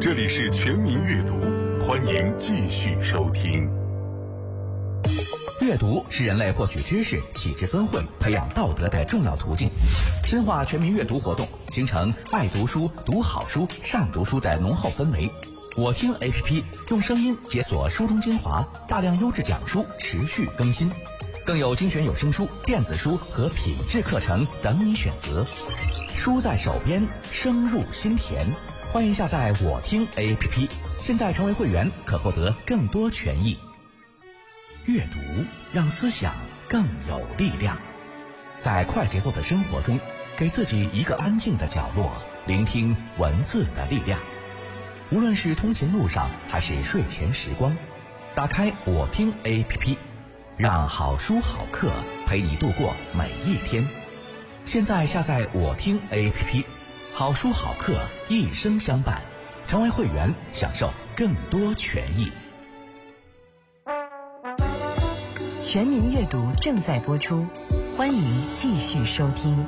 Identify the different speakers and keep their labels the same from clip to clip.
Speaker 1: 这里是全民阅读，欢迎继续收听。
Speaker 2: 阅读是人类获取知识、体质增慧、培养道德的重要途径。深化全民阅读活动，形成爱读书、读好书、善读书的浓厚氛围。我听 APP 用声音解锁书中精华，大量优质讲书持续更新，更有精选有声书、电子书和品质课程等你选择。书在手边，声入心田。欢迎下载我听 APP， 现在成为会员可获得更多权益。阅读让思想更有力量。在快节奏的生活中，给自己一个安静的角落，聆听文字的力量。无论是通勤路上还是睡前时光，打开我听 APP， 让好书好课陪你度过每一天。现在下载我听 APP， 好书好课一生相伴。成为会员，享受更多权益。
Speaker 3: 全民阅读正在播出，欢迎继续收听。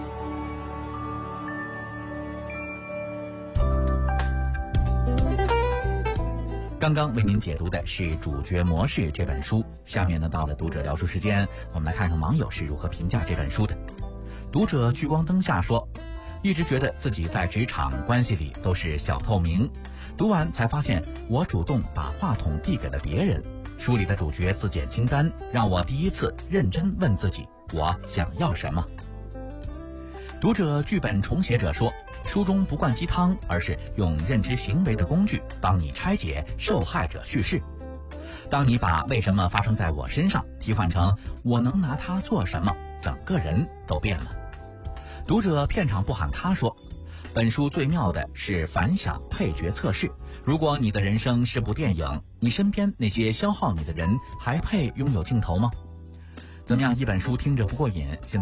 Speaker 2: 刚刚为您解读的是《主角模式》这本书，下面呢到了读者聊书时间，我们来看看网友是如何评价这本书的。读者聚光灯下说，一直觉得自己在职场关系里都是小透明，读完才发现我主动把话筒递给了别人。书里的主角自检清单让我第一次认真问自己，我想要什么。读者剧本重写者说，书中不灌鸡汤，而是用认知行为的工具帮你拆解受害者叙事。当你把为什么发生在我身上替换成我能拿它做什么，整个人都变了。读者片场不喊卡说，本书最妙的是反响配角测试。如果你的人生是部电影，你身边那些消耗你的人还配拥有镜头吗？怎么样，一本书听着不过瘾，现在